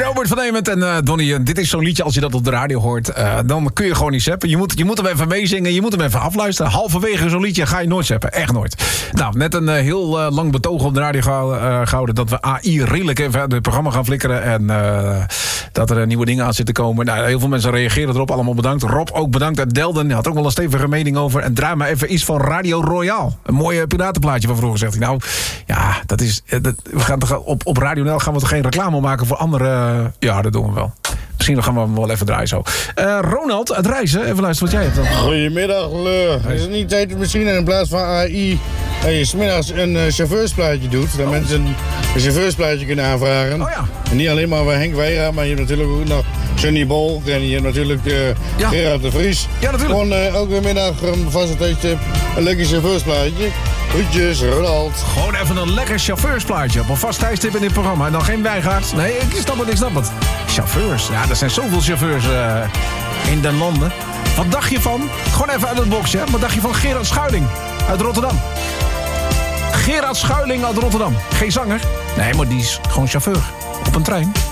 Robert van Eement en Donnie, dit is zo'n liedje, als je dat op de radio hoort, dan kun je gewoon niet zappen. Je moet hem even meezingen, je moet hem even afluisteren. Halverwege zo'n liedje ga je nooit zappen, echt nooit. Nou, net een heel lang betoog op de radio gehouden dat we AI redelijk even het programma gaan flikkeren en dat er nieuwe dingen aan zitten komen. Nou, heel veel mensen reageren erop, allemaal bedankt. Rob ook bedankt uit Delden, die had ook wel een stevige mening over. En draai maar even iets van Radio Royale. Een mooi piratenplaatje van vroeger, zegt hij. Nou, ja, dat is... we gaan toch op Radio NL gaan we toch geen reclame maken voor andere... ja, dat doen we wel. Misschien gaan we hem wel even draaien zo. Ronald uit Reizen, even luisteren wat jij hebt dan. Goedemiddag, Is het niet tijd misschien in plaats van AI... dat je 's middags een chauffeursplaatje doet... dat mensen een chauffeursplaatje kunnen aanvragen. Oh ja. En niet alleen maar Henk Weira... maar je hebt natuurlijk ook nog Johnny Bol... en je hebt natuurlijk Gerard de Vries. Ja, natuurlijk. Gewoon elke middag vast een tijdje een lekker chauffeursplaatje. Groetjes, Ronald. Gewoon even een lekker chauffeursplaatje op een vast tijdstip in dit programma. En dan geen Wijngaard. Nee, ik snap het. Chauffeurs. Ja, er zijn zoveel chauffeurs in den landen. Wat dacht je van? Gewoon even uit het boxje. Wat dacht je van Gerard Schuiling uit Rotterdam? Gerard Schuiling uit Rotterdam. Geen zanger. Nee, maar die is gewoon chauffeur. Op een trein.